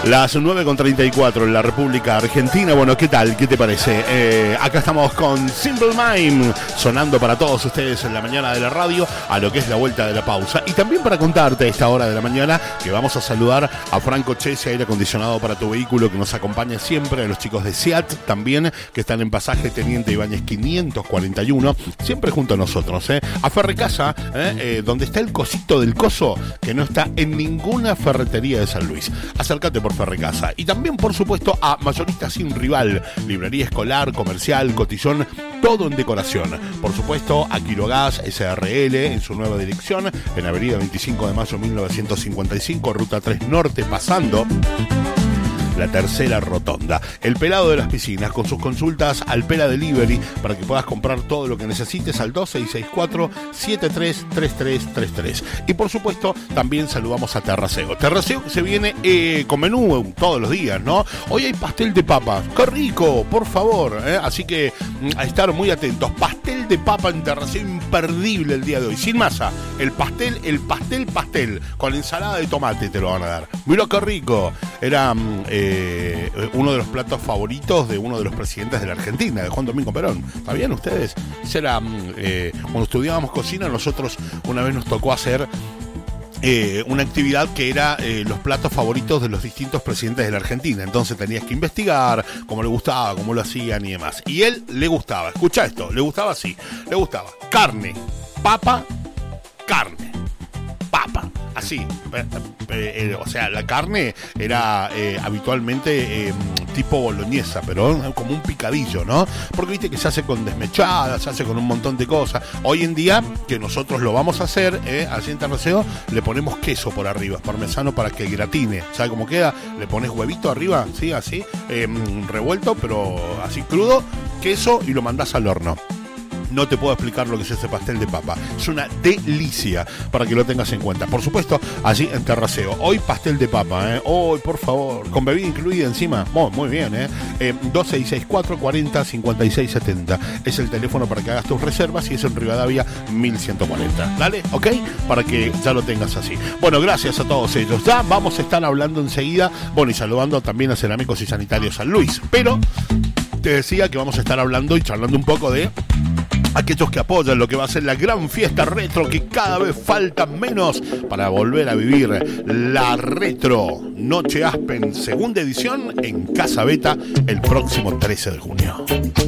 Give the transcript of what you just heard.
Las 9:34 en la República Argentina. Bueno, ¿qué tal? ¿Qué te parece? Acá estamos con Simple Mind, sonando para todos ustedes en la mañana de la radio, a lo que es la vuelta de la pausa. Y también para contarte a esta hora de la mañana que vamos a saludar a Franco Chese, aire acondicionado para tu vehículo, que nos acompaña siempre, a los chicos de SEAT también, que están en pasaje Teniente Ibáñez 541, siempre junto a nosotros. A Ferrecasa, donde está el cosito del coso, que no está en ninguna ferretería de San Luis. Acércate por Ferrecasa. Y también, por supuesto, a Mayorista Sin Rival, librería escolar, comercial, cotillón, todo en decoración. Por supuesto, a Quirogas SRL en su nueva dirección, en Avenida 25 de Mayo 1955, Ruta 3 Norte, pasando la tercera rotonda. El pelado de las piscinas, con sus consultas al Pela Delivery, para que puedas comprar todo lo que necesites al 2664-733333. Y por supuesto, también saludamos a Terraceo. Terraceo que se viene con menú todos los días, ¿no? Hoy hay pastel de papa. ¡Qué rico! Por favor, Así que a estar muy atentos. Pastel de papa en Terraceo, imperdible el día de hoy. Sin masa. El pastel, con ensalada de tomate te lo van a dar. Mirá qué rico. Era uno de los platos favoritos de uno de los presidentes de la Argentina, de Juan Domingo Perón. ¿Sabían ustedes? Era, cuando estudiábamos cocina, nosotros una vez nos tocó hacer una actividad que era los platos favoritos de los distintos presidentes de la Argentina. Entonces tenías que investigar cómo le gustaba, cómo lo hacían y demás. Y él le gustaba, escucha esto, le gustaba así, le gustaba carne, papa, carne, papa. Así, o sea, la carne era habitualmente tipo boloñesa, pero como un picadillo, ¿no? Porque viste que se hace con desmechada, se hace con un montón de cosas. Hoy en día, que nosotros lo vamos a hacer, así en Terraceo, le ponemos queso por arriba, parmesano, para que gratine. ¿Sabe cómo queda? Le pones huevito arriba, ¿sí? Así, revuelto, pero así crudo, queso, y lo mandás al horno. No te puedo explicar lo que es ese pastel de papa. Es una delicia, para que lo tengas en cuenta. Por supuesto, allí en Terraceo. Hoy pastel de papa, Hoy, por favor. Con bebida incluida encima. Muy bien, 2664-40-5670. Es el teléfono para que hagas tus reservas y es en Rivadavia 1140. ¿Dale? ¿Ok? Para que ya lo tengas así. Bueno, gracias a todos ellos. Ya vamos a estar hablando enseguida. Bueno, y saludando también a Cerámicos y Sanitarios San Luis. Pero te decía que vamos a estar hablando y charlando un poco de aquellos que apoyan lo que va a ser la gran fiesta retro, que cada vez falta menos para volver a vivir la Retro Noche Aspen, segunda edición, en Casa Beta, el próximo 13 de junio.